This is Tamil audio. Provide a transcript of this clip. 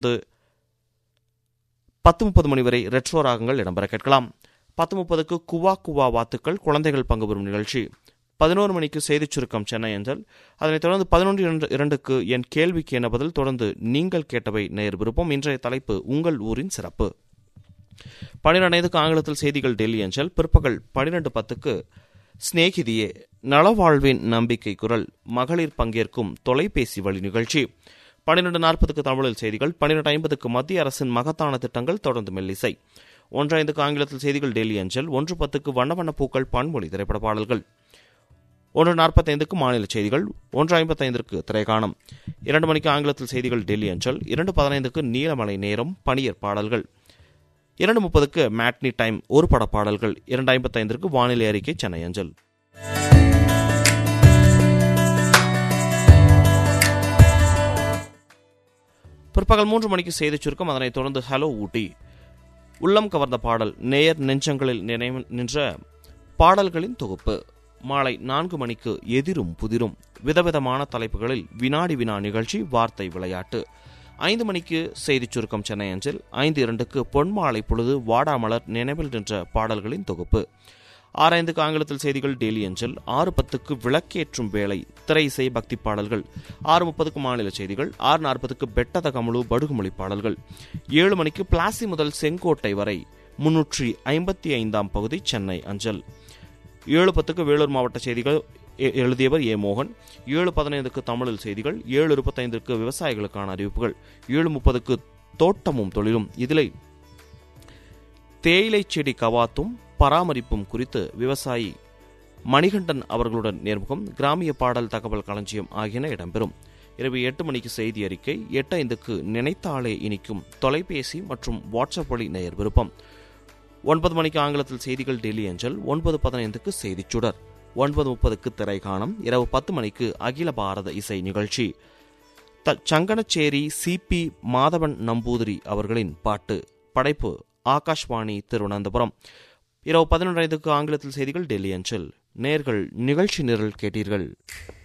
அடுத்து 10:30 மணி வரை ரெட்ரோ ராகங்கள் இடம்பெற கேட்கலாம். 10:30க்கு குவா குவா வாத்துக்கள் குழந்தைகள் பங்கு பெறும் நிகழ்ச்சி. 11 மணிக்கு செய்திச் சுருக்கம் சென்னை அஞ்சல். அதனைத் தொடர்ந்து 11:02க்கு என் கேள்விக்கு என்ன பதில், தொடர்ந்து நீங்கள் கேட்டவை நேர் விருப்பம். இன்றைய தலைப்பு உங்கள் ஊரின் சிறப்பு. 12:05க்கு ஆங்கிலத்தில் செய்திகள் டெல்லி அஞ்சல். பிற்பகல் 12:10க்கு ஸ்நேகிதியே நலவாழ்வின் நம்பிக்கை குரல் மகளிர் பங்கேற்கும் தொலைபேசி வழி நிகழ்ச்சி. 12:40க்கு தமிழில் செய்திகள். 12:50க்கு மத்திய அரசின் மகத்தான திட்டங்கள், தொடர்ந்து மெல்லிசை. 1:05க்கு ஆங்கிலத்தில் செய்திகள் டெல்லி அஞ்சல். 1:10க்கு வண்ண வண்ண பூக்கள் பன்மொழி திரைப்பட பாடல்கள். 1:45க்கு மாநில செய்திகள். 1:55க்கு திரைக்காணம். 2 மணிக்கு ஆங்கிலத்தில் செய்திகள் டெல்லி அஞ்சல். 2:15க்கு நீலமலை நேரம் பணியர் பாடல்கள். 2:30க்கு மேட்னி டைம் ஒரு பட பாடல்கள். 2:55க்கு வானிலை அறிக்கை சென்னை அஞ்சல். பிற்பகல் 3 மணிக்கு செய்திச் சுருக்கம். அதனைத் தொடர்ந்து ஹலோ ஊட்டி உள்ளம் கவர்ந்த பாடல் நேயர் நெஞ்சங்களில் நின்ற பாடல்களின் தொகுப்பு. மாலை 4 மணிக்கு எதிரும் புதிரும் விதவிதமான தலைப்புகளில் வினாடி வினா நிகழ்ச்சி வார்த்தை விளையாட்டு. 5 மணிக்கு செய்திச் சுருக்கம் சென்னை அஞ்சல். 5:02க்கு பொன்மாலை பொழுது வாடாமலர் நினைவில் நின்ற பாடல்களின் தொகுப்பு. 6:05க்கு ஆங்கிலத்தில் செய்திகள் டெல்லி அஞ்சல். 6:10க்கு விளக்கேற்றும் வேளை திரை இசை பக்தி பாடல்கள். 6:30க்கு மாநில செய்திகள். 6:40க்கு பெட்டத கமலு படுகுமொழி பாடல்கள். 7 மணிக்கு பிளாசி முதல் செங்கோட்டை வரை 355ஆம் பகுதி சென்னை அஞ்சல். 7:10க்கு வேலூர் மாவட்ட செய்திகள் எழுதியவர் ஏ மோகன். 7:15க்கு தமிழில் செய்திகள். 7:25க்கு விவசாயிகளுக்கான அறிவிப்புகள். 7:30க்கு தோட்டமும் தொழிலும். இதில் தேயிலை செடி கவாத்தும் பராமரிப்பும் குறித்து விவசாயி மணிகண்டன் அவர்களுடன் நேர்முகம், கிராமிய பாடல் தகவல் களஞ்சியம் ஆகியன இடம்பெறும். இரவு 8 மணிக்கு செய்தி அறிக்கை. 8:05க்கு நினைத்தாலே இனிக்கும் தொலைபேசி மற்றும் வாட்ஸ்அப் வழி நேயர் விருப்பம். 9 மணிக்கு ஆங்கிலத்தில் செய்திகள் டெல்லி அஞ்சல். 9:15க்கு செய்திச் சுடர். 9:30க்கு திரைக்காணம். இரவு 10 மணிக்கு அகில பாரத இசை நிகழ்ச்சி. சங்கனச்சேரி சிபி மாதவன் நம்பூதிரி அவர்களின் பாட்டு. படைப்பு ஆகாஷ்வாணி திருவனந்தபுரம். இரவு 11:05க்கு ஆங்கிலத்தில் செய்திகள் டெல்லி அஞ்சல். நேர்கள் நிகழ்ச்சி நிரல் கேட்டீர்கள்.